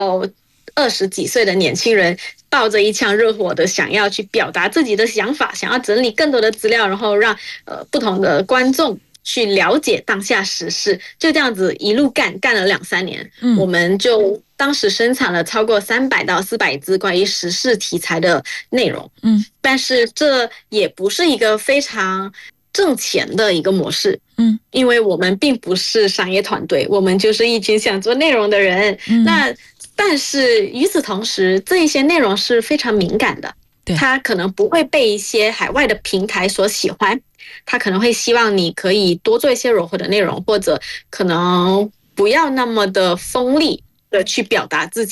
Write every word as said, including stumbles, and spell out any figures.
二十几岁的年轻人抱着一腔热火的想要去表达自己的想法，想要整理更多的资料，然后让呃不同的观众去了解当下时事，就这样子一路干干了两三年，我嗯们就当时生产了超过三百到四百支关于时事题材的内容， 嗯但是这也不是一个非常挣钱的一个模式， 嗯因为我们并不是商业团队，我们就是一群想做内容的人。 嗯， 那但是与此同时，这一些内容是非常敏感的， 对， 它可能不会被一些海外的平台所喜欢，他可能会希望你可以多做一些柔和的内容，或者可能不要那么的锋利的去表达自己。